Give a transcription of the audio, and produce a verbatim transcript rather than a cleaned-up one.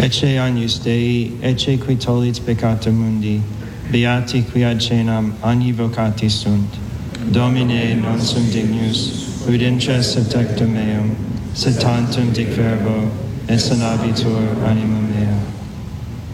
Ecce agnus Dei, ecce qui tollit peccata mundi, beati qui ad cenam agni vocati sunt. Domine non sum dignus, ud intres septectum meum, sed tantum dic verbo, et sanabitur anima mea.